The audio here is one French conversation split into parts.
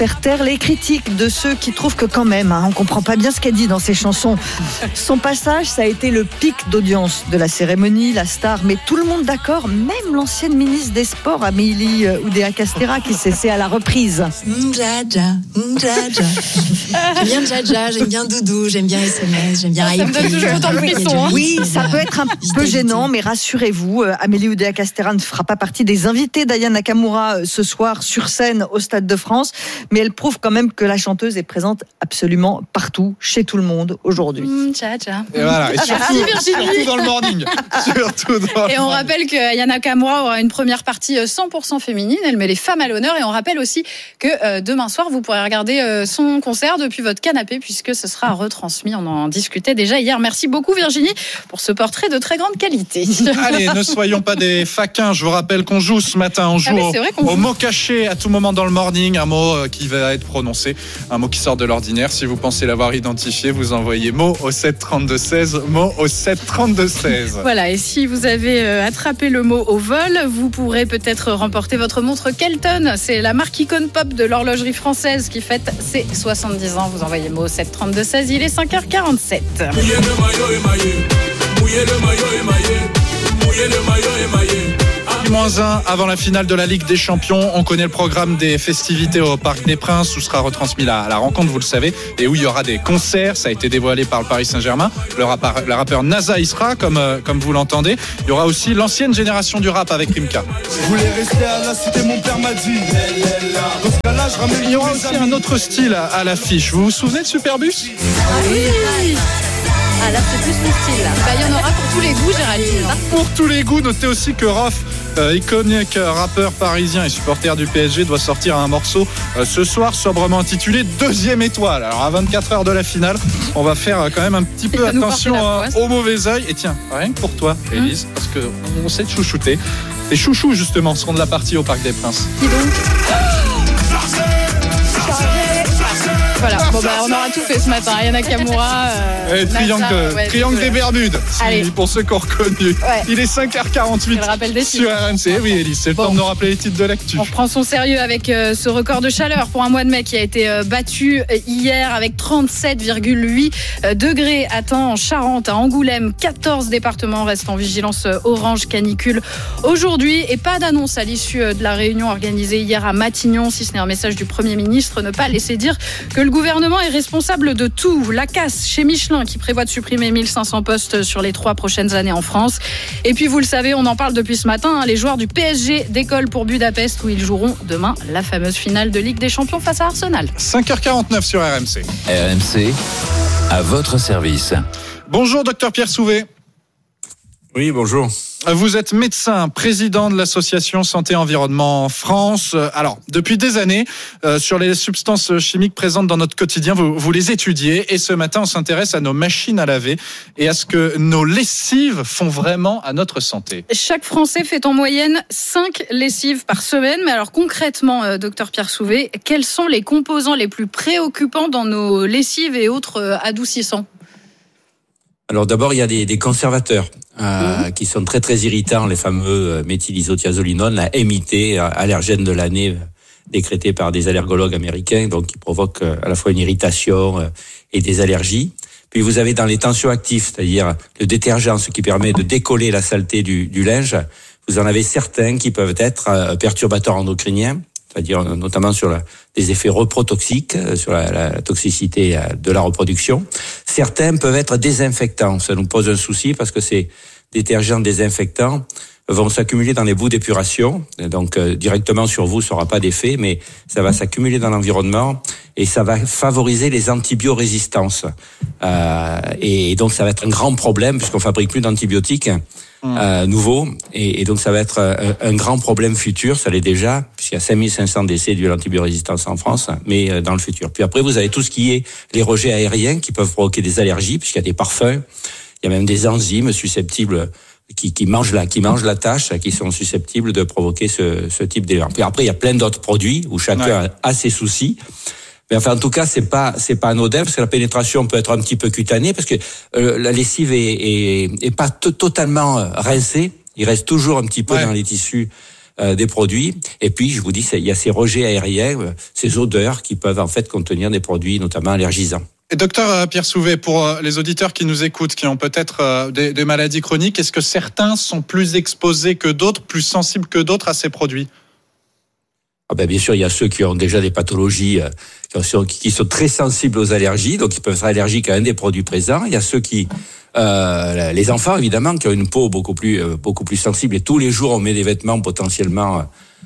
faire taire les critiques de ceux qui trouvent que quand même, on comprend pas bien ce qu'elle dit dans ses chansons. Son passage, ça a été le pic d'audience de la cérémonie, la star, mais tout le monde d'accord, même l'ancienne ministre des Sports, Amélie Oudéa-Castéra, qui s'essaie à la reprise. Jaja. J'aime bien Jaja, j'aime bien Doudou, j'aime bien SMS, j'aime bien Ça me donne toujours autant de frissons. Oui, ça peut être un peu gênant, mais rassurez-vous, Amélie Oudéa-Castéra ne fera pas partie des invités d'Aya Nakamura ce soir sur scène au Stade de France, mais elle prouve quand même que la chanteuse est présente absolument partout, chez tout le monde aujourd'hui. Jaja. Et voilà, et surtout dans le morning. Et on rappelle que Aya Nakamura aura une première partie 100% féminine, elle met les femmes à l'honneur, et on rappelle aussi que demain soir vous pourrez regarder son concert depuis votre canapé puisque ce sera retransmis, on en discutait déjà hier. Merci beaucoup Virginie pour ce portrait de très grande qualité. Allez, ne soyons pas des faquins, je vous rappelle qu'on joue ce matin, on joue au mot caché à tout moment dans le morning, un mot qui va être prononcé, un mot qui sort de l'ordinaire. Si vous pensez l'avoir identifié, vous envoyez mot au 732-16, mot au 732-16. Voilà, et si vous avez attrapé le mot au vol, vous pourrez peut-être remporter votre montre Kelton. C'est la marque icône pop de l'horlogerie française qui fête ses 70 ans. Vous envoyez mot au 732-16, il est 5h47. Mouillez le maillot émaillé, mouillez le maillot émaillé, mouillez le maillot émaillé. -1 avant la finale de la Ligue des Champions. On connaît le programme des festivités au Parc des Princes où sera retransmis la rencontre, vous le savez, et où il y aura des concerts. Ça a été dévoilé par le Paris Saint-Germain. Le rappeur NASA y sera, comme vous l'entendez. Il y aura aussi l'ancienne génération du rap avec Rimka. Je voulais rester à la cité, mon père m'a dit. Dans ce cas-là, je ramène. Il y aura aussi un autre style à l'affiche. Vous vous souvenez de Superbus ? Oui. Ah là c'est plus mon style. Il y en aura pour tous les goûts, Géraldine. Pour tous les goûts, notez aussi que Rof, iconique rappeur parisien et supporter du PSG, doit sortir un morceau ce soir sobrement intitulé Deuxième étoile. Alors à 24 heures de la finale, on va faire quand même un petit peu attention au mauvais œil. Et tiens, rien que pour toi, Élise, parce qu'on sait te chouchouter. Les chouchous justement seront de la partie au Parc des Princes. Qui donc ? Voilà, on aura tout fait ce matin. Aya Nakamura, triangle des Bermudes, pour ceux qui ont reconnu. Ouais. Il est 5h48 sur RMC. Oui, Élise, c'est le temps de nous rappeler les titres de l'actu. On prend son sérieux avec ce record de chaleur pour un mois de mai qui a été battu hier avec 37,8 degrés à temps en Charente, à Angoulême. 14 départements restent en vigilance orange canicule aujourd'hui. Et pas d'annonce à l'issue de la réunion organisée hier à Matignon, si ce n'est un message du Premier ministre, ne pas laisser dire que le gouvernement est responsable de tout. La casse chez Michelin qui prévoit de supprimer 1500 postes sur les 3 prochaines années en France. Et puis vous le savez, on en parle depuis ce matin, les joueurs du PSG décollent pour Budapest où ils joueront demain la fameuse finale de Ligue des Champions face à Arsenal. 5h49 sur RMC. RMC, à votre service. Bonjour docteur Pierre Souvé. Oui, bonjour. Vous êtes médecin, président de l'association Santé Environnement France. Alors, depuis des années, sur les substances chimiques présentes dans notre quotidien, vous les étudiez. Et ce matin, on s'intéresse à nos machines à laver et à ce que nos lessives font vraiment à notre santé. Chaque Français fait en moyenne 5 lessives par semaine. Mais alors concrètement, docteur Pierre Souvé, quels sont les composants les plus préoccupants dans nos lessives et autres adoucissants ? Alors d'abord, il y a des conservateurs qui sont très très irritants, les fameux méthylisothiazolinones, la MIT, allergène de l'année décrété par des allergologues américains, donc qui provoque à la fois une irritation et des allergies. Puis vous avez dans les tensioactifs, c'est-à-dire le détergent, ce qui permet de décoller la saleté du linge, vous en avez certains qui peuvent être perturbateurs endocriniens, c'est-à-dire notamment sur des effets reprotoxiques, sur la toxicité de la reproduction. Certains peuvent être désinfectants. Ça nous pose un souci parce que ces détergents désinfectants vont s'accumuler dans les boues d'épuration. Donc directement sur vous, ça n'aura pas d'effet, mais ça va s'accumuler dans l'environnement et ça va favoriser les antibiorésistances. Et donc ça va être un grand problème puisqu'on fabrique plus d'antibiotiques nouveaux. Et donc ça va être un grand problème futur, ça l'est déjà, puisqu'il y a 5500 décès dus à l'antibiorésistance en France, mais dans le futur. Puis après, vous avez tout ce qui est les rejets aériens qui peuvent provoquer des allergies, puisqu'il y a des parfums, il y a même des enzymes susceptibles qui mangent la tâche, qui sont susceptibles de provoquer ce type d'éléments. Puis après, il y a plein d'autres produits où chacun a ses soucis. Mais enfin, en tout cas, c'est pas anodin parce que la pénétration peut être un petit peu cutanée parce que la lessive est pas totalement rincée. Il reste toujours un petit peu dans les tissus des produits. Et puis, je vous dis, il y a ces rejets aériens, ces odeurs qui peuvent en fait contenir des produits notamment allergisants. Et docteur Pierre Souvet, pour les auditeurs qui nous écoutent, qui ont peut-être des maladies chroniques, est-ce que certains sont plus exposés que d'autres, plus sensibles que d'autres à ces produits ? Bien sûr, il y a ceux qui ont déjà des pathologies, qui sont très sensibles aux allergies, donc ils peuvent être allergiques à un des produits présents. Il y a ceux qui, les enfants évidemment, qui ont une peau beaucoup plus sensible, et tous les jours on met des vêtements potentiellement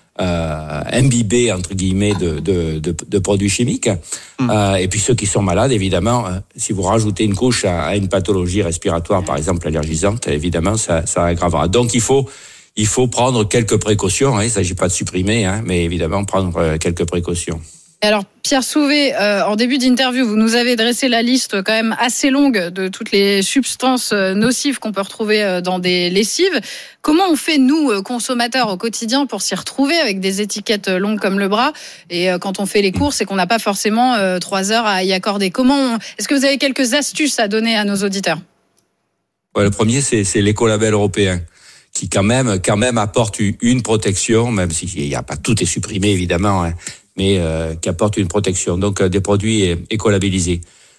imbibés entre guillemets de produits chimiques. Et puis ceux qui sont malades, évidemment, si vous rajoutez une couche à une pathologie respiratoire, par exemple allergisante, évidemment ça aggravera. Donc il faut prendre quelques précautions. Il ne s'agit pas de supprimer, mais évidemment prendre quelques précautions. Alors Pierre Souvet, en début d'interview, vous nous avez dressé la liste quand même assez longue de toutes les substances nocives qu'on peut retrouver dans des lessives. Comment on fait, nous, consommateurs, au quotidien, pour s'y retrouver avec des étiquettes longues comme le bras, et quand on fait les courses et qu'on n'a pas forcément 3 heures à y accorder? Est-ce que vous avez quelques astuces à donner à nos auditeurs? Le premier, c'est l'écolabel européen, qui quand même apporte une protection, même si il y a pas tout est supprimé évidemment, mais qui apporte une protection. Donc des produits écolabellisés.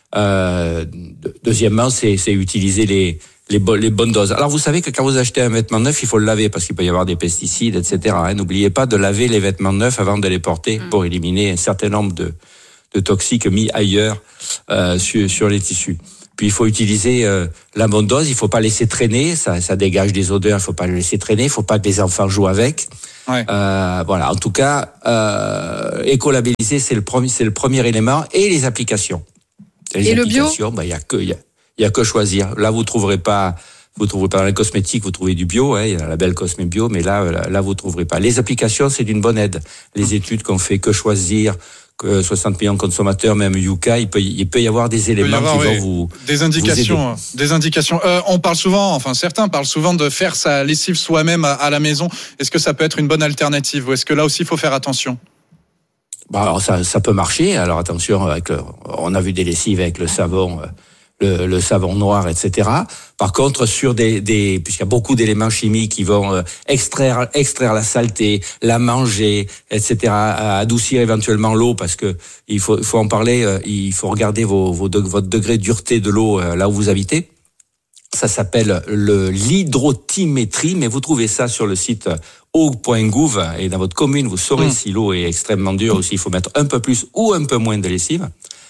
Deuxièmement, c'est utiliser les bonnes doses. Alors vous savez que quand vous achetez un vêtement neuf, il faut le laver parce qu'il peut y avoir des pesticides, etc. N'oubliez pas de laver les vêtements neufs avant de les porter pour éliminer un certain nombre de toxiques mis ailleurs sur les tissus. Puis il faut utiliser la bonne dose, il faut pas laisser traîner, ça dégage des odeurs, il faut pas le laisser traîner, il faut pas que les enfants jouent avec. Ouais. Voilà, en tout cas, écolabelliser c'est le premier élément, et les applications. Les applications, le bio, il y a que choisir. Là vous trouverez pas dans les cosmétiques, vous trouvez du bio, il y a la label Cosme Bio, mais là vous trouverez pas. Les applications, c'est d'une bonne aide. Les études qu'on fait Que Choisir, que 60 millions de consommateurs, même Yuka, il peut y avoir des éléments qui vont vous des indications, des indications. On parle souvent, certains parlent souvent de faire sa lessive soi-même à la maison. Est-ce que ça peut être une bonne alternative, ou est-ce que là aussi il faut faire attention? Alors ça peut marcher. Alors attention, on a vu des lessives avec le savon. Le savon noir, etc. Par contre, sur puisqu'il y a beaucoup d'éléments chimiques qui vont extraire la saleté, la manger, etc., adoucir éventuellement l'eau, parce que il faut en parler. Il faut regarder votre degré de dureté de l'eau là où vous habitez. Ça s'appelle l'hydrotimétrie, mais vous trouvez ça sur le site eau.gouv, et dans votre commune, vous saurez si l'eau est extrêmement dure, ou s'il faut mettre un peu plus ou un peu moins de lessive.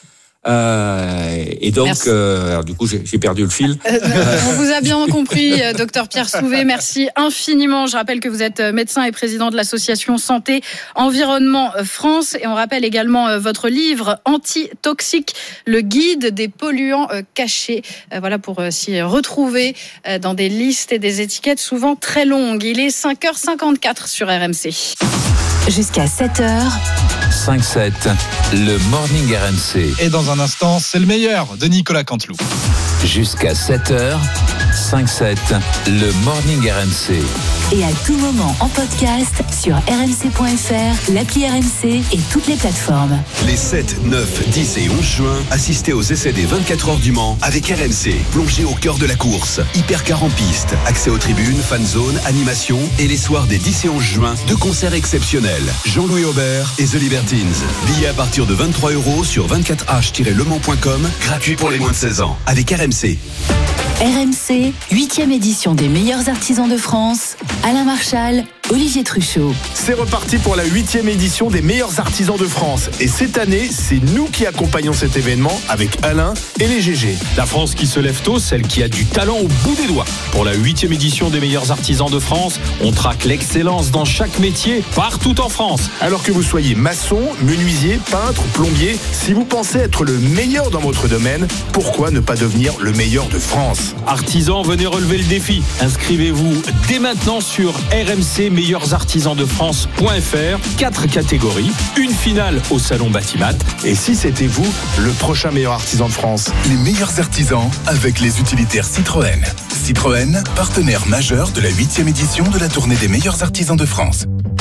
Et donc, alors, du coup, j'ai perdu le fil. On vous a bien compris, docteur Pierre Souvet. Merci infiniment. Je rappelle que vous êtes médecin et président de l'association Santé Environnement France. Et on rappelle également votre livre Anti-toxique, le guide des polluants cachés. Voilà, pour s'y retrouver dans des listes et des étiquettes souvent très longues. Il est 5h54 sur RMC. Jusqu'à 7h. 5-7, le Morning RMC. Et dans un instant, c'est le meilleur de Nicolas Canteloup. Jusqu'à 7h, 5-7, le Morning RMC. Et à tout moment en podcast sur rmc.fr, l'appli RMC et toutes les plateformes. Les 7, 9, 10 et 11 juin, assistez aux essais des 24 heures du Mans avec RMC. Plongez au cœur de la course. Hypercar en piste, accès aux tribunes, fan zone, animation, et les soirs des 10 et 11 juin, 2 concerts exceptionnels. Jean-Louis Aubert et The Libertines. Billets à partir de 23 € sur 24h-lemans.com, gratuit pour les moins de 16 ans. Avec RMC. RMC, 8e édition des meilleurs artisans de France. Alain Marchal, Olivier Truchot. C'est reparti pour la 8e édition des meilleurs artisans de France. Et cette année, c'est nous qui accompagnons cet événement avec Alain et les GG. La France qui se lève tôt, celle qui a du talent au bout des doigts. Pour la 8e édition des meilleurs artisans de France, on traque l'excellence dans chaque métier, partout en France. Alors que vous soyez maçon, menuisier, peintre, plombier, si vous pensez être le meilleur dans votre domaine, pourquoi ne pas devenir le meilleur de France ? Artisans, venez relever le défi. Inscrivez-vous dès maintenant sur rmcmeilleursartisansdefrance.fr. 4 catégories, une finale au salon Batimat. Et si c'était vous, le prochain meilleur artisan de France? Les meilleurs artisans avec les utilitaires Citroën. Citroën, partenaire majeur de la 8e édition de la tournée des meilleurs artisans de France.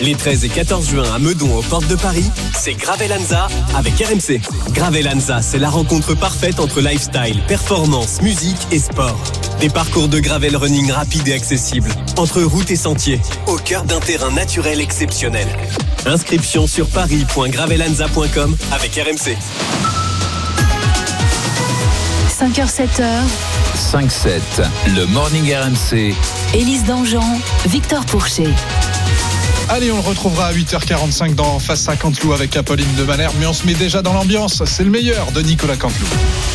Les 13 et 14 juin à Meudon, aux portes de Paris, c'est Gravelanza avec RMC. Gravelanza, c'est la rencontre parfaite entre lifestyle, performance, musique et sport. Des parcours de gravel running rapides et accessibles, entre routes et sentiers, au cœur d'un terrain naturel exceptionnel. Inscription sur paris.gravelanza.com avec RMC. 5h, 7h. 5-7, le Morning RMC. Élise Dangean, Victor Pourchet. Allez, on le retrouvera à 8h45 dans Face à Canteloup avec Apolline de Malherbe. Mais on se met déjà dans l'ambiance. C'est le meilleur de Nicolas Canteloup.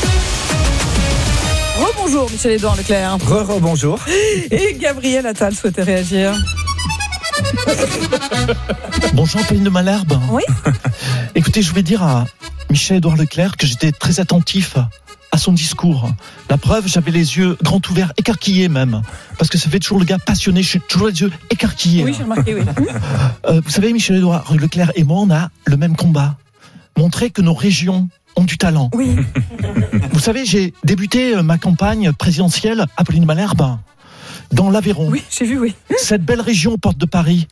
Rebonjour Michel-Édouard Leclerc. Rebonjour. Et Gabriel Attal souhaitait réagir. Bonjour Apolline de Malherbe. Oui. Écoutez, je voulais dire à Michel-Édouard Leclerc que j'étais très attentif à son discours. La preuve, j'avais les yeux grands ouverts, écarquillés même. Parce que ça fait toujours le gars passionné, je suis toujours les yeux écarquillés. Oui, j'ai remarqué, oui. Vous savez, Michel-Édouard Leclerc et moi, on a le même combat. Montrer que nos régions ont du talent. Oui. Vous savez, j'ai débuté ma campagne présidentielle, Apolline de Malherbe, dans l'Aveyron. Oui, j'ai vu, oui. Cette belle région aux portes de Paris.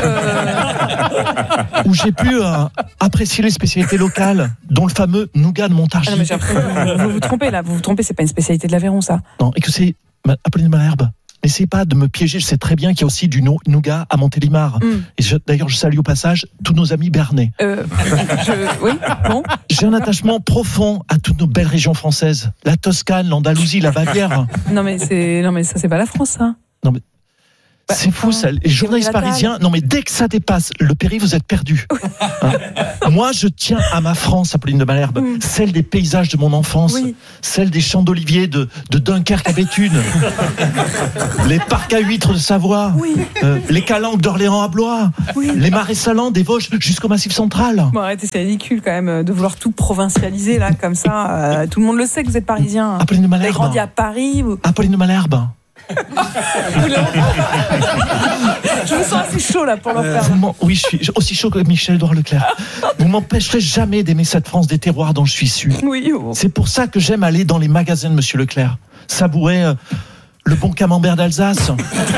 Où j'ai pu apprécier les spécialités locales, dont le fameux nougat de Montargis. Ah non, vous vous trompez là, vous vous trompez, c'est pas une spécialité de l'Aveyron ça. Non, et que c'est Apolline de Malherbe. N'essayez pas de me piéger, je sais très bien qu'il y a aussi du nougat à Montélimar. Et d'ailleurs, je salue au passage tous nos amis bernais. Oui, bon. J'ai un attachement profond à toutes nos belles régions françaises. La Toscane, l'Andalousie, la Bavière. Non mais ça c'est pas la France ça. Non mais c'est fou ça, les journalistes parisiens. Non mais dès que ça dépasse le péri, vous êtes perdus. Moi je tiens à ma France, Apolline de Malherbe, celle des paysages de mon enfance, celle des champs d'oliviers de Dunkerque à Béthune, les parcs à huîtres de Savoie, les calanques d'Orléans à Blois, les marais salants des Vosges jusqu'au Massif central. Bon arrêtez, c'est ridicule quand même de vouloir tout provincialiser là comme ça. Tout le monde le sait que vous êtes parisien. Apolline de Malherbe. Vous avez grandi à Paris. Apolline de Malherbe. Je me sens assez chaud là pour l'en faire. Oui, je suis aussi chaud que Michel-Édouard Leclerc. Vous m'empêcherez jamais d'aimer cette France des terroirs dont je suis issu. Oui. C'est pour ça que j'aime aller dans les magasins de Monsieur Leclerc, savourer le bon camembert d'Alsace,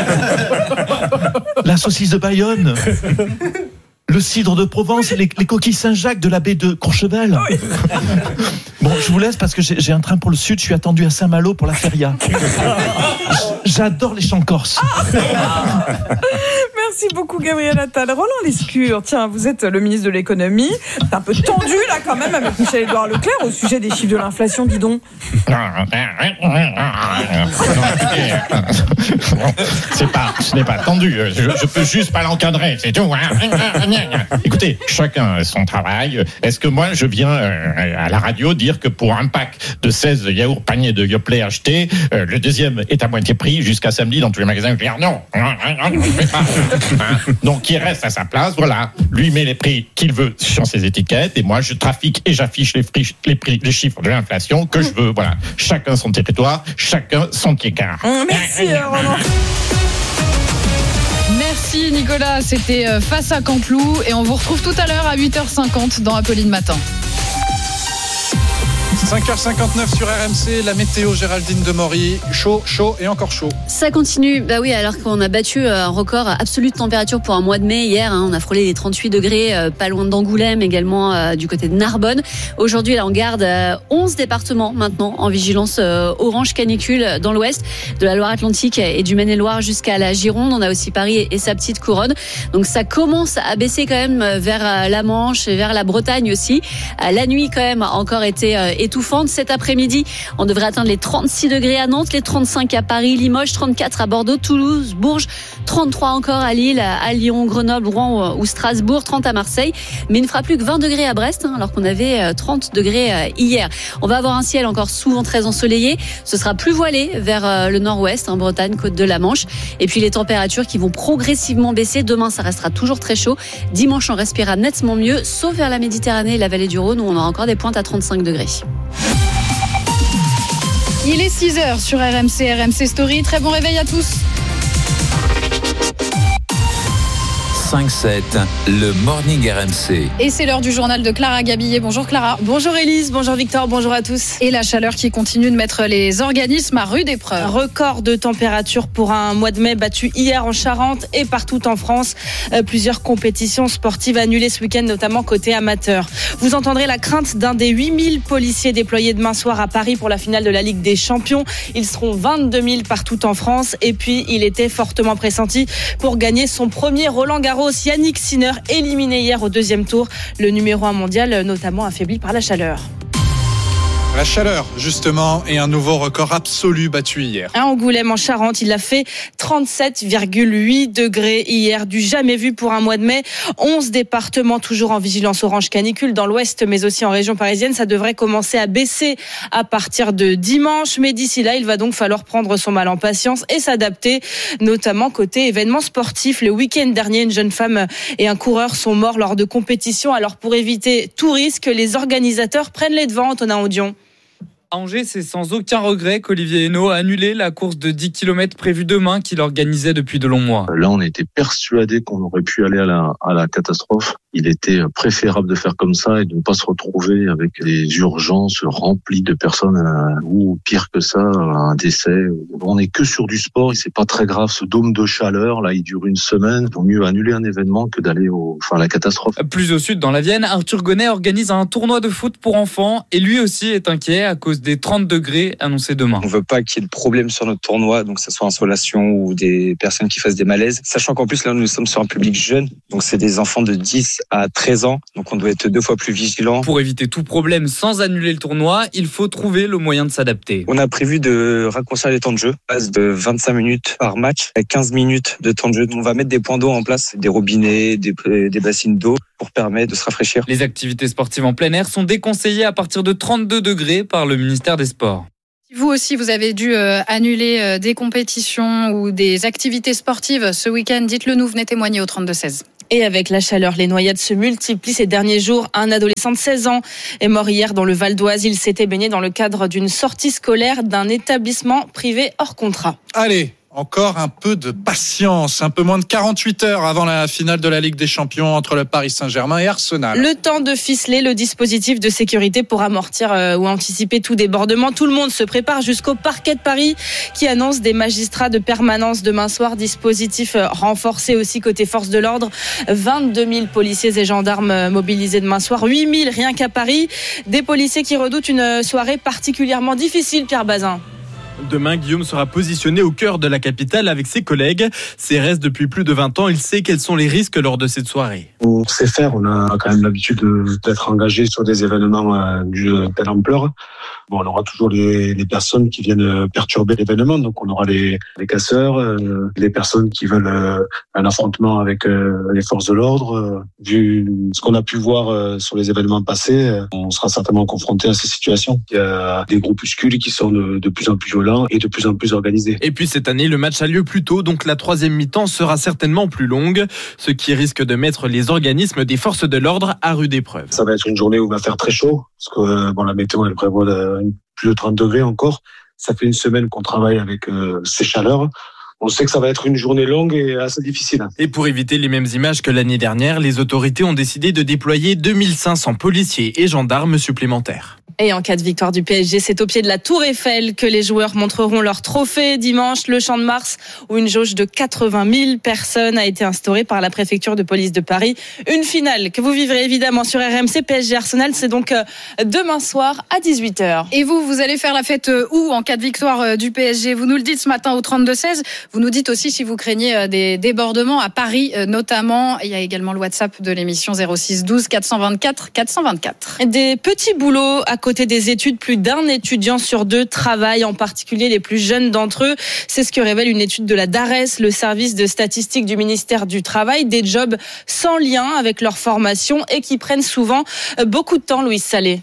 la saucisse de Bayonne, le cidre de Provence et les coquilles Saint-Jacques de la baie de Courchevel. Oui. Bon, je vous laisse parce que j'ai un train pour le sud. Je suis attendu à Saint-Malo pour la feria. J'adore les chants corses. Merci beaucoup Gabriel Attal. Roland Lescure, tiens, vous êtes le ministre de l'économie. C'est un peu tendu là quand même avec Michel-Édouard Leclerc au sujet des chiffres de l'inflation, dis donc. Ce n'est pas tendu. Je peux juste pas l'encadrer, c'est tout. Écoutez, chacun son travail. Est-ce que moi je viens à la radio dire que pour un pack de 16 yaourts paniers de Yoplait achetés, le deuxième est à moitié prix jusqu'à samedi dans tous les magasins? Non, je ne fais pas. Donc il reste à sa place, voilà. Lui met les prix qu'il veut sur ses étiquettes et moi je trafique et j'affiche les chiffres de l'inflation que je veux. Voilà. Chacun son territoire, chacun son écart. Merci Roland. Merci Nicolas, c'était Face à Canteloup et on vous retrouve tout à l'heure à 8h50 dans Apolline Matin. 5h59 sur RMC, la météo Géraldine Demory, chaud et encore chaud. Ça continue, bah oui, alors qu'on a battu un record absolu de température pour un mois de mai hier, on a frôlé les 38 degrés, pas loin d'Angoulême, également du côté de Narbonne. Aujourd'hui, là, on garde 11 départements maintenant en vigilance orange canicule dans l'ouest, de la Loire-Atlantique et du Maine-et-Loire jusqu'à la Gironde. On a aussi Paris et sa petite couronne. Donc ça commence à baisser quand même vers la Manche et vers la Bretagne aussi. La nuit quand même a encore été étouffante. Cet après-midi, on devrait atteindre les 36 degrés à Nantes, les 35 à Paris, Limoges, 34 à Bordeaux, Toulouse, Bourges, 33 encore à Lille, à Lyon, Grenoble, Rouen ou Strasbourg, 30 à Marseille. Mais il ne fera plus que 20 degrés à Brest, alors qu'on avait 30 degrés hier. On va avoir un ciel encore souvent très ensoleillé. Ce sera plus voilé vers le nord-ouest, Bretagne, côte de la Manche. Et puis les températures qui vont progressivement baisser. Demain, ça restera toujours très chaud. Dimanche, on respirera nettement mieux, sauf vers la Méditerranée et la vallée du Rhône, où on aura encore des pointes à 35 degrés. Il est 6h sur RMC Story. Très bon réveil à tous. 5-7, le Morning RMC. Et c'est l'heure du journal de Clara Gabillet. Bonjour Clara. Bonjour Élise, bonjour Victor, bonjour à tous. Et la chaleur qui continue de mettre les organismes à rude épreuve. Record de température pour un mois de mai battu hier en Charente et partout en France. Plusieurs compétitions sportives annulées ce week-end, notamment côté amateur. Vous entendrez la crainte d'un des 8000 policiers déployés demain soir à Paris pour la finale de la Ligue des Champions. Ils seront 22 000 partout en France. Et puis, il était fortement pressenti pour gagner son premier Roland-Garros. Yannick Sinner, éliminé hier au deuxième tour. Le numéro 1 mondial, notamment affaibli par la chaleur. La chaleur, justement, et un nouveau record absolu battu hier. À Angoulême, en Charente, il a fait 37,8 degrés hier, du jamais vu pour un mois de mai. 11 départements toujours en vigilance orange canicule dans l'ouest, mais aussi en région parisienne. Ça devrait commencer à baisser à partir de dimanche. Mais d'ici là, il va donc falloir prendre son mal en patience et s'adapter, notamment côté événements sportifs. Le week-end dernier, une jeune femme et un coureur sont morts lors de compétitions. Alors, pour éviter tout risque, les organisateurs prennent les devants, Antonin Audion. À Angers, c'est sans aucun regret qu'Olivier Henno a annulé la course de 10 km prévue demain qu'il organisait depuis de longs mois. Là, on était persuadés qu'on aurait pu aller à la catastrophe. Il était préférable de faire comme ça et de ne pas se retrouver avec les urgences remplies de personnes ou pire que ça, un décès. On n'est que sur du sport et c'est pas très grave. Ce dôme de chaleur, là, il dure une semaine. Il vaut mieux annuler un événement que d'aller à la catastrophe. Plus au sud, dans la Vienne, Arthur Gonnet organise un tournoi de foot pour enfants et lui aussi est inquiet à cause des 30 degrés annoncés demain. On veut pas qu'il y ait de problème sur notre tournoi, donc que ce soit insolation ou des personnes qui fassent des malaises. Sachant qu'en plus, là, nous sommes sur un public jeune, donc c'est des enfants de 10 à 13 ans, donc on doit être 2 fois plus vigilant. Pour éviter tout problème sans annuler le tournoi, il faut trouver le moyen de s'adapter. On a prévu de raccourcir les temps de jeu, passe de 25 minutes par match à 15 minutes de temps de jeu. On va mettre des points d'eau en place, des robinets, des bassines d'eau pour permettre de se rafraîchir. Les activités sportives en plein air sont déconseillées à partir de 32 degrés par le ministère des Sports. Vous aussi, vous avez dû annuler des compétitions ou des activités sportives ce week-end. Dites-le nous, venez témoigner au 32-16. Et avec la chaleur, les noyades se multiplient ces derniers jours. Un adolescent de 16 ans est mort hier dans le Val d'Oise. Il s'était baigné dans le cadre d'une sortie scolaire d'un établissement privé hors contrat. Allez, encore un peu de patience. Un peu moins de 48 heures avant la finale de la Ligue des Champions entre le Paris Saint-Germain et Arsenal. Le temps de ficeler le dispositif de sécurité pour amortir ou anticiper tout débordement. Tout le monde se prépare jusqu'au parquet de Paris qui annonce des magistrats de permanence demain soir. Dispositif renforcé aussi côté force de l'ordre. 22 000 policiers et gendarmes mobilisés demain soir. 8 000 rien qu'à Paris. Des policiers qui redoutent une soirée particulièrement difficile, Pierre Bazin. Demain, Guillaume sera positionné au cœur de la capitale avec ses collègues. CRS depuis plus de 20 ans, il sait quels sont les risques lors de cette soirée. On sait faire, on a quand même l'habitude d'être engagé sur des événements de telle ampleur. Bon, on aura toujours les personnes qui viennent perturber l'événement, donc on aura les casseurs, les personnes qui veulent un affrontement avec les forces de l'ordre. Vu ce qu'on a pu voir sur les événements passés, on sera certainement confronté à ces situations. Il y a des groupuscules qui sont de plus en plus violents et de plus en plus organisés. Et puis cette année, le match a lieu plus tôt, donc la troisième mi-temps sera certainement plus longue, ce qui risque de mettre les organismes des forces de l'ordre à rude épreuve. Ça va être une journée où il va faire très chaud, parce que la météo elle prévoit plus de 30 degrés encore. Ça fait une semaine qu'on travaille avec ces chaleurs. On sait que ça va être une journée longue et assez difficile. Et pour éviter les mêmes images que l'année dernière, les autorités ont décidé de déployer 2500 policiers et gendarmes supplémentaires. Et en cas de victoire du PSG, c'est au pied de la Tour Eiffel que les joueurs montreront leur trophée dimanche, le Champ de Mars, où une jauge de 80 000 personnes a été instaurée par la préfecture de police de Paris. Une finale que vous vivrez évidemment sur RMC. PSG Arsenal, c'est donc demain soir à 18h. Et vous allez faire la fête où en cas de victoire du PSG? Vous nous le dites ce matin au 32-16. Vous nous dites aussi si vous craignez des débordements à Paris notamment. Il y a également le WhatsApp de l'émission 06 12 424 424. Des petits boulots à côté des études, plus d'un étudiant sur 2 travaille, en particulier les plus jeunes d'entre eux. C'est ce que révèle une étude de la DARES, le service de statistique du ministère du Travail. Des jobs sans lien avec leur formation et qui prennent souvent beaucoup de temps, Louise Salé.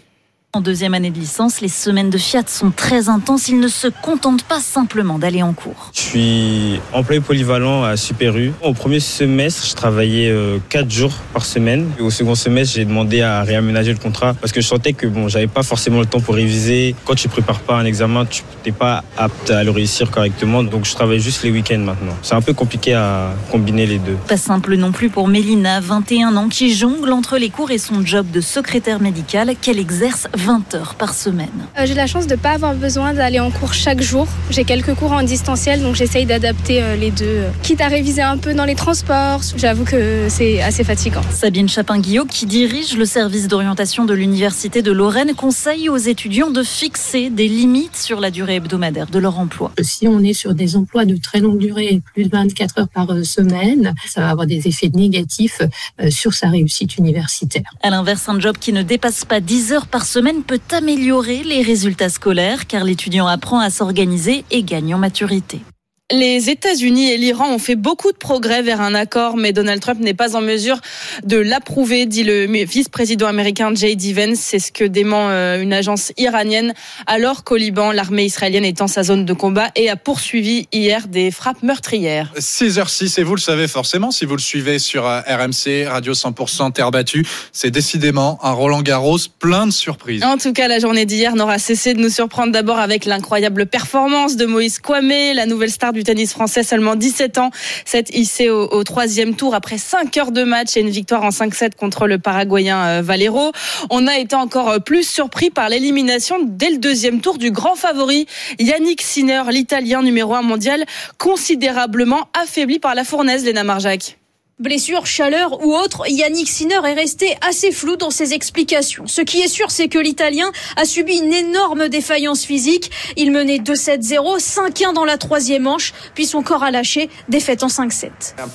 En deuxième année de licence, les semaines de Fiat sont très intenses. Ils ne se contentent pas simplement d'aller en cours. Je suis employé polyvalent à Super U. Au premier semestre, je travaillais 4 jours par semaine. Et au second semestre, j'ai demandé à réaménager le contrat parce que je sentais que j'avais pas forcément le temps pour réviser. Quand tu prépares pas un examen, tu n'es pas apte à le réussir correctement. Donc je travaille juste les week-ends maintenant. C'est un peu compliqué à combiner les deux. Pas simple non plus pour Mélina, 21 ans, qui jongle entre les cours et son job de secrétaire médicale qu'elle exerce 20 heures par semaine. J'ai la chance de ne pas avoir besoin d'aller en cours chaque jour. J'ai quelques cours en distanciel, donc j'essaye d'adapter les deux. Quitte à réviser un peu dans les transports, j'avoue que c'est assez fatigant. Sabine Chapin-Guillot, qui dirige le service d'orientation de l'Université de Lorraine, conseille aux étudiants de fixer des limites sur la durée hebdomadaire de leur emploi. Si on est sur des emplois de très longue durée, plus de 24 heures par semaine, ça va avoir des effets négatifs sur sa réussite universitaire. À l'inverse, un job qui ne dépasse pas 10 heures par semaine peut améliorer les résultats scolaires car l'étudiant apprend à s'organiser et gagne en maturité. Les États-Unis et l'Iran ont fait beaucoup de progrès vers un accord, mais Donald Trump n'est pas en mesure de l'approuver, dit le vice-président américain J.D. Vance. C'est ce que dément une agence iranienne, alors qu'au Liban, l'armée israélienne est en sa zone de combat et a poursuivi hier des frappes meurtrières. 6h06, et vous le savez forcément, si vous le suivez sur RMC, Radio 100% Terre battue, c'est décidément un Roland-Garros plein de surprises. En tout cas, la journée d'hier n'aura cessé de nous surprendre, d'abord avec l'incroyable performance de Moïse Kouamé, la nouvelle star du tennis français, seulement 17 ans, s'est hissé au troisième tour après 5 heures de match et une victoire en 5-7 contre le Paraguayen Valero. On a été encore plus surpris par l'élimination dès le deuxième tour du grand favori Yannick Sinner, l'Italien numéro 1 mondial, considérablement affaibli par la fournaise, Léna Marjac. Blessure, chaleur ou autre, Yannick Sinner est resté assez flou dans ses explications. Ce qui est sûr, c'est que l'Italien a subi une énorme défaillance physique. Il menait 2-7-0, 5-1 dans la troisième manche, puis son corps a lâché, défaite en 5-7.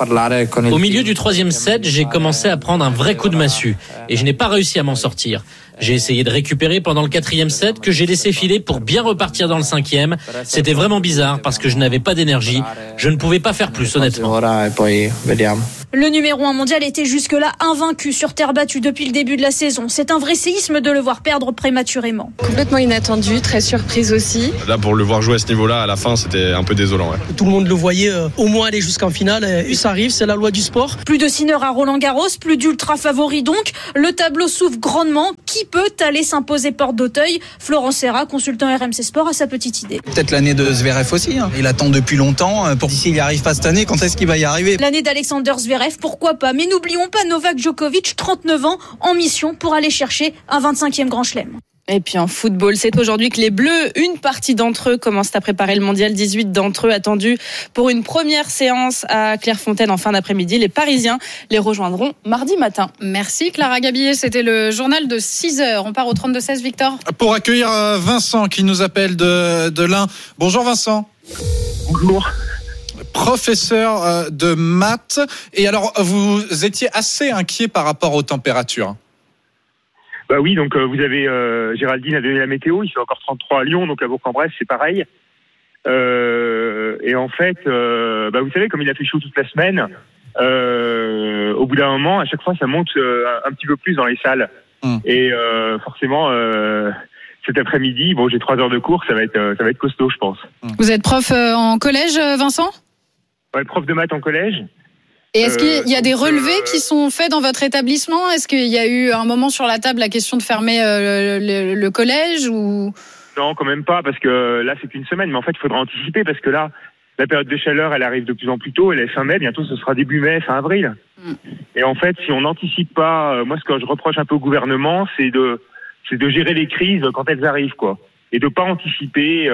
Au milieu du troisième set, j'ai commencé à prendre un vrai coup de massue et je n'ai pas réussi à m'en sortir. J'ai essayé de récupérer pendant le quatrième set que j'ai laissé filer pour bien repartir dans le cinquième. C'était vraiment bizarre parce que je n'avais pas d'énergie. Je ne pouvais pas faire plus, honnêtement. Le numéro 1 mondial était jusque-là invaincu sur terre battue depuis le début de la saison. C'est un vrai séisme de le voir perdre prématurément. Complètement inattendu, très surprise aussi. Là, pour le voir jouer à ce niveau-là, à la fin, c'était un peu désolant. Ouais. Tout le monde le voyait au moins aller jusqu'en finale. Et ça arrive, c'est la loi du sport. Plus de Sinner à Roland-Garros, plus d'ultra favoris donc. Le tableau s'ouvre grandement. Qui peut aller s'imposer porte d'Auteuil? Florent Serra, consultant RMC Sport, a sa petite idée. Peut-être l'année de Zverev aussi. Il attend depuis longtemps. S'il n'y arrive pas cette année, quand est-ce qu'il va y arriver? L'année d'Alexander Zverev, pourquoi pas? Mais n'oublions pas Novak Djokovic, 39 ans, en mission pour aller chercher un 25e Grand Chelem. Et puis en football, c'est aujourd'hui que les Bleus, une partie d'entre eux, commencent à préparer le mondial. 18 d'entre eux attendus pour une première séance à Clairefontaine en fin d'après-midi. Les Parisiens les rejoindront mardi matin. Merci Clara Gabillet, c'était le journal de 6h. On part au 32-16, Victor. Pour accueillir Vincent qui nous appelle de l'Ain. Bonjour Vincent. Bonjour. Professeur de maths. Et alors, vous étiez assez inquiet par rapport aux températures. Bah oui, donc vous avez Géraldine a donné la météo, il fait encore 33 à Lyon, donc à Bourg-en-Bresse c'est pareil. Et en fait, vous savez, comme il a fait chaud toute la semaine, au bout d'un moment, à chaque fois, ça monte un petit peu plus dans les salles. Et forcément, cet après-midi, bon, j'ai 3 heures de cours, ça va être costaud, je pense. Vous êtes prof en collège, Vincent ? Ouais, prof de maths en collège. Et est-ce qu'il y a des relevés qui sont faits dans votre établissement ? Est-ce qu'il y a eu un moment sur la table la question de fermer le collège ou... Non, quand même pas, parce que là, c'est qu'une semaine. Mais en fait, il faudra anticiper, parce que là, la période de chaleur, elle arrive de plus en plus tôt. Elle est fin mai, bientôt ce sera début mai, fin avril. Et en fait, si on n'anticipe pas, moi, ce que je reproche un peu au gouvernement, c'est de gérer les crises quand elles arrivent, quoi. Et de pas anticiper,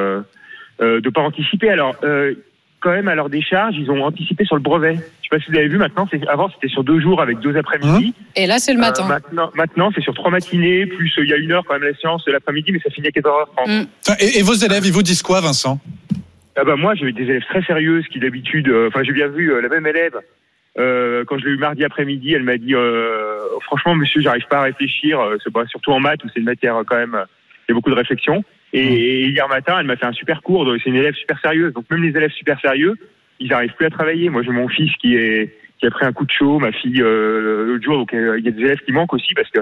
Alors, quand même, à leur décharge, ils ont anticipé sur le brevet. Je sais pas si vous avez vu, maintenant, avant, c'était sur 2 jours avec 2 après-midi. Et là, c'est le matin. Maintenant, c'est sur 3 matinées, plus il y a 1 heure quand même la séance de l'après-midi, mais ça finit à 14h30. Et vos élèves, ils vous disent quoi, Vincent? Moi, j'ai eu des élèves très sérieuses qui d'habitude... j'ai bien vu la même élève. Quand je l'ai eu mardi après-midi, elle m'a dit franchement, monsieur, j'arrive pas à réfléchir. C'est pas, surtout en maths, où c'est une matière quand même... Il y a beaucoup de réflexion. Et hier matin, elle m'a fait un super cours. C'est une élève super sérieuse. Donc même les élèves super sérieux, ils n'arrivent plus à travailler. Moi, j'ai mon fils qui a pris un coup de chaud, ma fille l'autre jour. Donc il y a des élèves qui manquent aussi parce que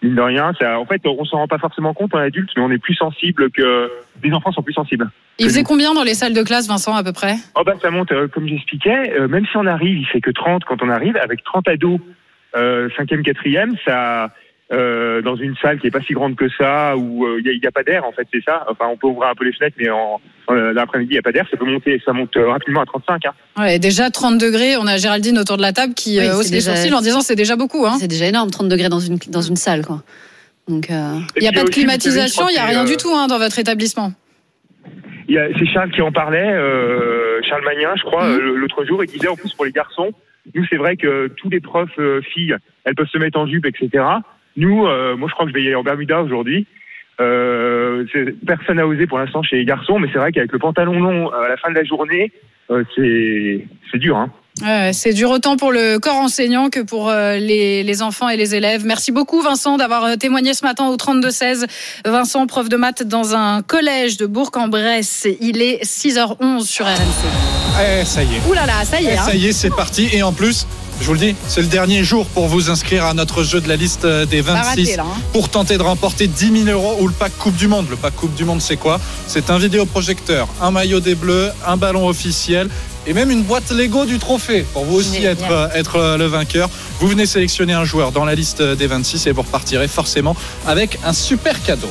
mine de rien, en fait, on s'en rend pas forcément compte en adulte, mais on est plus sensible que les enfants sont plus sensibles. Il faisait combien dans les salles de classe, Vincent, à peu près? Ça monte, comme j'expliquais, même si on arrive, il fait que 30 quand on arrive, avec 30 ados, 5e, 4e, ça, dans une salle qui est pas si grande que ça, où il y a pas d'air, en fait, c'est ça. Enfin, on peut ouvrir un peu les fenêtres, mais l'après-midi, il y a pas d'air, ça monte rapidement à 35. Hein. Ouais, déjà 30 degrés, on a Géraldine autour de la table qui hausse les sourcils en disant c'est déjà beaucoup. Hein. C'est déjà énorme, 30 degrés dans une salle, quoi. Donc, il n'y a pas de climatisation, il n'y a rien du tout dans votre établissement. C'est Charles qui en parlait, Charles Magnin, je crois, l'autre jour, il disait en plus pour les garçons, nous c'est vrai que tous les profs filles, elles peuvent se mettre en jupe, etc. Nous, moi je crois que je vais y aller en Bermuda aujourd'hui. Personne n'a osé pour l'instant chez les garçons, mais c'est vrai qu'avec le pantalon long à la fin de la journée, c'est dur. Hein. C'est dur autant pour le corps enseignant que pour les enfants et les élèves. Merci beaucoup Vincent d'avoir témoigné ce matin au 32-16. Vincent, prof de maths dans un collège de Bourg-en-Bresse. Il est 6h11 sur RMC. Ça y est. Ouh là là, ça y est. Ça y est, c'est parti. Et en plus, je vous le dis, c'est le dernier jour pour vous inscrire à notre jeu de la liste des 26 pour tenter de remporter 10 000 € ou le pack Coupe du Monde. Le pack Coupe du Monde, c'est quoi? C'est un vidéoprojecteur, un maillot des Bleus, un ballon officiel et même une boîte Lego du trophée pour vous aussi être le vainqueur. Vous venez sélectionner un joueur dans la liste des 26 et vous repartirez forcément avec un super cadeau.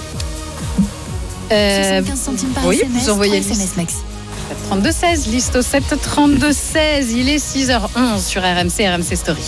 75 centimes par SMS, vous envoyez SMS Max. 32-16, liste au 7 32-16. Il est 6h11 sur RMC Story.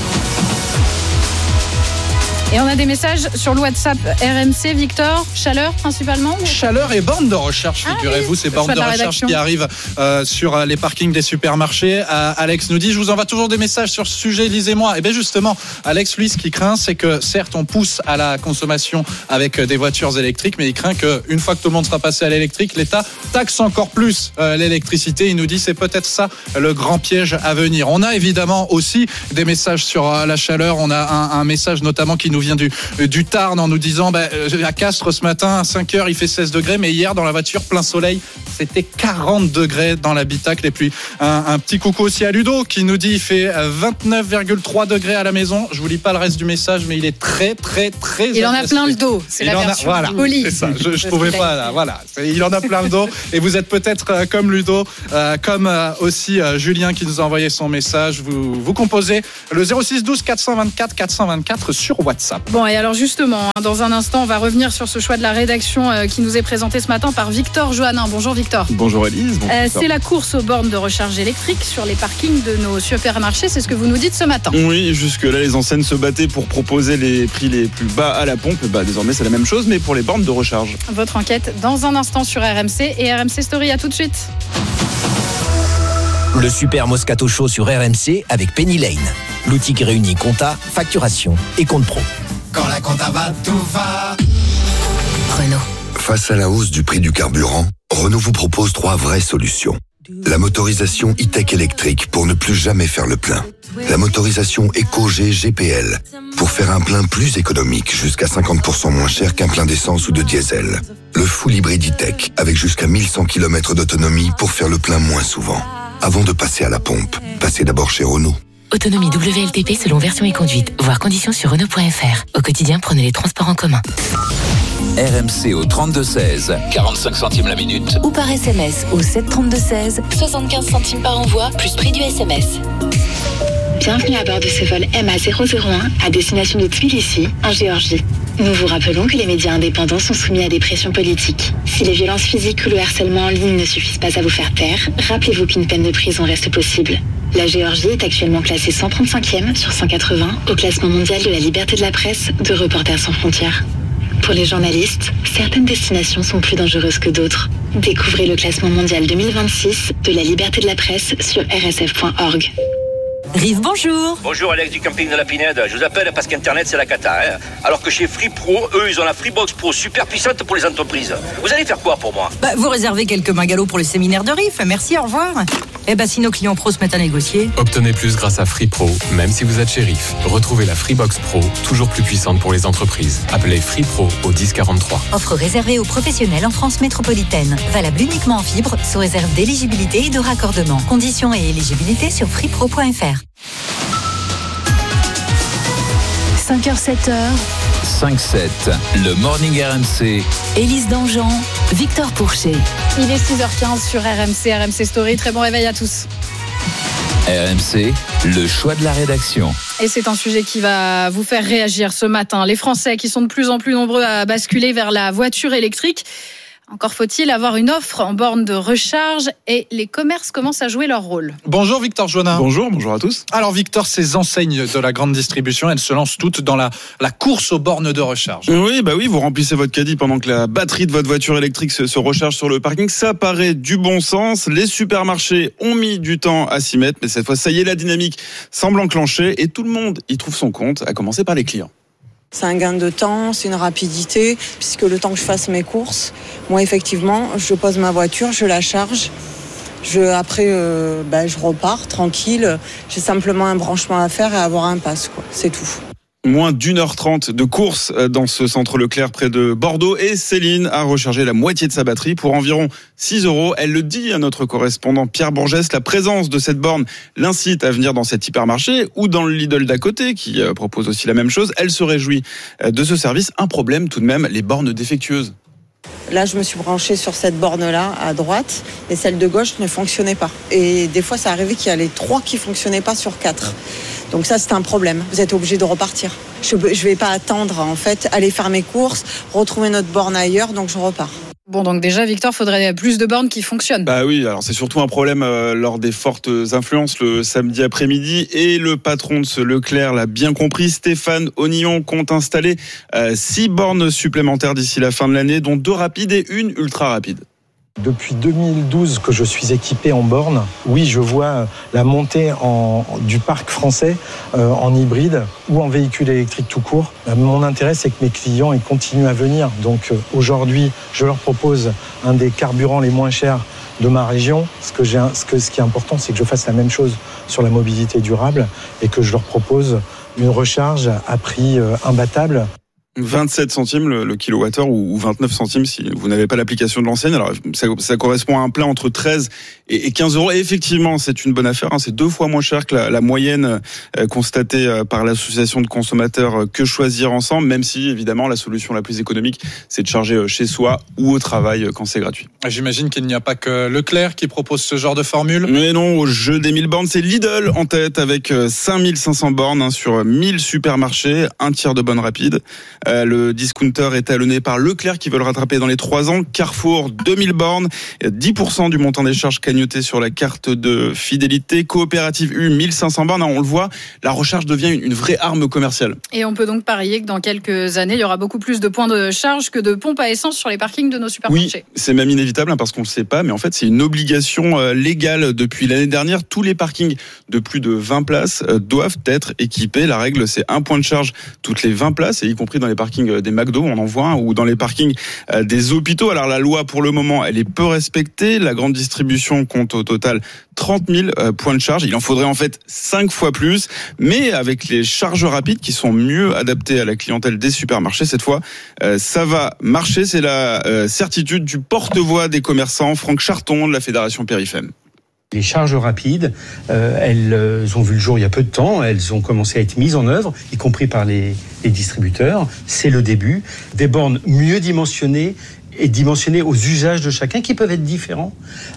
Et on a des messages sur le WhatsApp RMC. Victor, chaleur principalement? Chaleur et bornes de recherche, figurez-vous. Ces bornes de recherche qui arrivent sur les parkings des supermarchés. Alex nous dit, je vous envoie toujours des messages sur ce sujet, lisez-moi. Et bien justement, Alex, lui, ce qu'il craint, c'est que certes, on pousse à la consommation avec des voitures électriques, mais il craint qu'une fois que tout le monde sera passé à l'électrique, l'État taxe encore plus l'électricité. Il nous dit, c'est peut-être ça le grand piège à venir. On a évidemment aussi des messages sur la chaleur. On a un message notamment qui nous vient du Tarn en nous disant à Castres ce matin à 5h il fait 16 degrés, mais hier dans la voiture plein soleil c'était 40 degrés dans l'habitacle. Et puis un petit coucou aussi à Ludo qui nous dit il fait 29,3 degrés à la maison. Je vous lis pas le reste du message, mais il est très il en a plein le dos, c'est la version polie. C'est ça, je trouvais pas là, voilà, il en a plein le dos. Et vous êtes peut-être comme Ludo, comme aussi Julien qui nous a envoyé son message. Vous composez le 06 12 424 424 sur WhatsApp. Bon, et alors justement, dans un instant, on va revenir sur ce choix de la rédaction qui nous est présenté ce matin par Victor Johannin. Bonjour Victor. Bonjour Elise. C'est la course aux bornes de recharge électrique sur les parkings de nos supermarchés, c'est ce que vous nous dites ce matin. Oui, jusque-là, les enseignes se battaient pour proposer les prix les plus bas à la pompe. Désormais, c'est la même chose, mais pour les bornes de recharge. Votre enquête dans un instant sur RMC et RMC Story, à tout de suite. Le Super Moscato Show sur RMC avec Penny Lane. L'outil qui réunit compta, facturation et compte pro. Quand la compta va, tout va. Renault. Face à la hausse du prix du carburant, Renault vous propose 3 vraies solutions. La motorisation e-tech électrique pour ne plus jamais faire le plein. La motorisation EcoG GPL pour faire un plein plus économique, jusqu'à 50% moins cher qu'un plein d'essence ou de diesel. Le full hybride e-tech avec jusqu'à 1100 km d'autonomie pour faire le plein moins souvent. Avant de passer à la pompe, passez d'abord chez Renault. Autonomie WLTP selon version et conduite. Voir conditions sur Renault.fr. Au quotidien, prenez les transports en commun. RMC au 32-16, 45 centimes la minute. Ou par SMS au 732-16, 75 centimes par envoi, plus prix du SMS. Bienvenue à bord de ce vol MA001 à destination de Tbilissi, en Géorgie. Nous vous rappelons que les médias indépendants sont soumis à des pressions politiques. Si les violences physiques ou le harcèlement en ligne ne suffisent pas à vous faire taire, rappelez-vous qu'une peine de prison reste possible. La Géorgie est actuellement classée 135e sur 180 au classement mondial de la liberté de la presse de Reporters sans frontières. Pour les journalistes, certaines destinations sont plus dangereuses que d'autres. Découvrez le classement mondial 2026 de la liberté de la presse sur rsf.org. Rive, bonjour. Bonjour Alex du camping de la Pinède. Je vous appelle parce qu'Internet c'est la cata. Alors que chez Free Pro, eux ils ont la Freebox Pro super puissante pour les entreprises. Vous allez faire quoi pour moi? Vous réservez quelques magalos pour le séminaire de RIF. Merci, au revoir. Si nos clients pros se mettent à négocier. Obtenez plus grâce à Free Pro, même si vous êtes chez RIF. Retrouvez la Freebox Pro, toujours plus puissante pour les entreprises. Appelez Free Pro au 1043. Offre réservée aux professionnels en France métropolitaine. Valable uniquement en fibre, sous réserve d'éligibilité et de raccordement. Conditions et éligibilité sur freepro.fr. 5h, 7h. 5-7. Le Morning RMC. Élise Dangean, Victor Pourchet. Il est 6h15 sur RMC Story. Très bon réveil à tous. RMC, le choix de la rédaction. Et c'est un sujet qui va vous faire réagir ce matin. Les Français qui sont de plus en plus nombreux à basculer vers la voiture électrique. Encore faut-il avoir une offre en borne de recharge et les commerces commencent à jouer leur rôle. Bonjour Victor Joannin. Bonjour à tous. Alors Victor, ces enseignes de la grande distribution, elles se lancent toutes dans la course aux bornes de recharge. Oui, vous remplissez votre caddie pendant que la batterie de votre voiture électrique se recharge sur le parking. Ça paraît du bon sens. Les supermarchés ont mis du temps à s'y mettre, mais cette fois, ça y est, la dynamique semble enclencher et tout le monde y trouve son compte, à commencer par les clients. C'est un gain de temps, c'est une rapidité, puisque le temps que je fasse mes courses, moi effectivement, je pose ma voiture, je la charge, après je repars tranquille, j'ai simplement un branchement à faire et avoir un pass, c'est tout. Moins d'1h30 de course dans ce centre Leclerc près de Bordeaux et Céline a rechargé la moitié de sa batterie pour environ 6 €. Elle le dit à notre correspondant Pierre Bourgès, la présence de cette borne l'incite à venir dans cet hypermarché ou dans le Lidl d'à côté qui propose aussi la même chose. Elle se réjouit de ce service. Un problème tout de même, les bornes défectueuses. Là, je me suis branchée sur cette borne-là, à droite, et celle de gauche ne fonctionnait pas. Et des fois, ça arrivait qu'il y a les 3 qui ne fonctionnaient pas sur 4. Donc ça, c'est un problème. Vous êtes obligé de repartir. Je ne vais pas attendre, en fait, aller faire mes courses, retrouver notre borne ailleurs, donc je repars. Bon, donc déjà, Victor, faudrait plus de bornes qui fonctionnent. Bah oui, alors c'est surtout un problème lors des fortes influences le samedi après-midi. Et le patron de ce Leclerc l'a bien compris, Stéphane Onillon, compte installer 6 bornes supplémentaires d'ici la fin de l'année, dont 2 rapides et une ultra rapide. Depuis 2012 que je suis équipé en borne, oui, je vois la montée du parc français en hybride ou en véhicule électrique tout court. Mon intérêt, c'est que mes clients ils continuent à venir. Donc aujourd'hui, je leur propose un des carburants les moins chers de ma région. Ce qui est important, c'est que je fasse la même chose sur la mobilité durable et que je leur propose une recharge à prix imbattable. 27 centimes le kilowattheure ou 29 centimes si vous n'avez pas l'application de l'enseigne. Alors ça correspond à un plein entre 13 et 15 €. Et effectivement, c'est une bonne affaire. C'est 2 fois moins cher que la moyenne constatée par l'association de consommateurs Que Choisir Ensemble, même si évidemment la solution la plus économique, c'est de charger chez soi ou au travail quand c'est gratuit. J'imagine qu'il n'y a pas que Leclerc qui propose ce genre de formule. Mais non, au jeu des 1000 bornes, c'est Lidl en tête avec 5500 bornes sur 1000 supermarchés, un tiers de bornes rapides. Le discounter est talonné par Leclerc qui veut le rattraper dans les 3 ans. Carrefour, 2000 bornes, 10% du montant des charges cagnottées sur la carte de fidélité. Coopérative U, 1500 bornes. On le voit, la recharge devient une vraie arme commerciale. Et on peut donc parier que dans quelques années, il y aura beaucoup plus de points de charge que de pompes à essence sur les parkings de nos supermarchés. Oui, c'est même inévitable parce qu'on ne le sait pas, mais en fait, c'est une obligation légale depuis l'année dernière. Tous les parkings de plus de 20 places doivent être équipés. La règle, c'est un point de charge toutes les 20 places, et y compris dans les parkings des McDo, on en voit un, ou dans les parkings des hôpitaux. Alors la loi, pour le moment, elle est peu respectée. La grande distribution compte au total 30 000 points de charge. Il en faudrait en fait 5 fois plus, mais avec les charges rapides qui sont mieux adaptées à la clientèle des supermarchés, cette fois, ça va marcher. C'est la certitude du porte-voix des commerçants, Franck Charton de la Fédération Périfem. Les charges rapides, elles ont vu le jour il y a peu de temps, elles ont commencé à être mises en œuvre, y compris par les distributeurs. C'est le début. Des bornes mieux dimensionnées et dimensionnées aux usages de chacun qui peuvent être différents.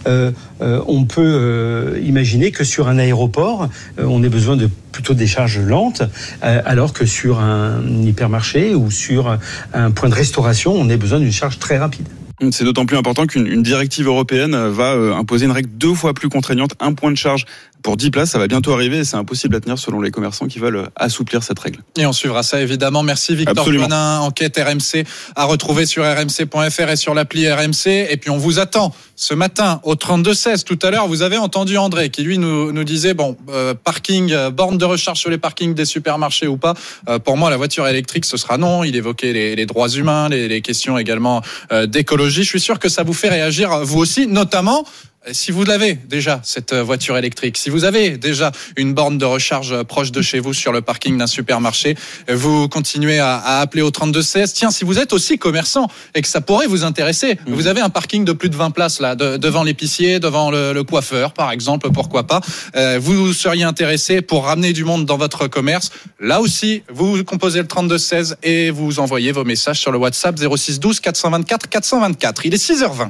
On peut imaginer que sur un aéroport, on ait besoin de plutôt des charges lentes, alors que sur un hypermarché ou sur un point de restauration, on ait besoin d'une charge très rapide. C'est d'autant plus important qu'une directive européenne va imposer une règle 2 fois plus contraignante, un point de charge pour 10 places. Ça va bientôt arriver et c'est impossible à tenir selon les commerçants qui veulent assouplir cette règle. Et on suivra ça évidemment. Merci Victor Joannin. Enquête RMC à retrouver sur rmc.fr et sur l'appli RMC. Et puis on vous attend ce matin au 32-16. Tout à l'heure, vous avez entendu André qui lui nous disait parking, borne de recharge sur les parkings des supermarchés ou pas. Pour moi, la voiture électrique, ce sera non. Il évoquait les droits humains, les questions également d'écologie. Je suis sûr que ça vous fait réagir vous aussi, notamment si vous l'avez déjà, cette voiture électrique, si vous avez déjà une borne de recharge proche de chez vous sur le parking d'un supermarché, vous continuez à appeler au 3216. Tiens, si vous êtes aussi commerçant et que ça pourrait vous intéresser, vous avez un parking de plus de 20 places là, devant l'épicier, devant le coiffeur par exemple, pourquoi pas, vous seriez intéressé pour ramener du monde dans votre commerce. Là aussi, vous composez le 3216 et vous envoyez vos messages sur le WhatsApp 06 12 424 424. Il est 6h20.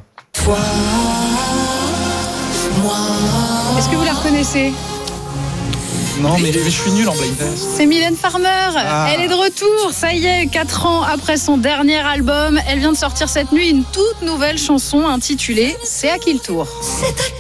Est-ce que vous la reconnaissez ? Non, mais je suis nul en blind test. C'est Mylène Farmer. Elle est de retour. Ça y est, 4 ans après son dernier album, elle vient de sortir cette nuit une toute nouvelle chanson intitulée « C'est à qui le tour ?»